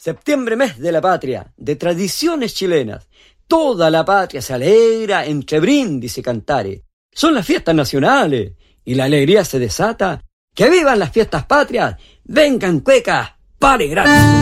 Septiembre, mes de la patria, de tradiciones chilenas. Toda la patria se alegra entre brindis y cantares. Son las fiestas nacionales y la alegría se desata. ¡Que vivan las fiestas patrias! ¡Vengan cuecas para alegrar!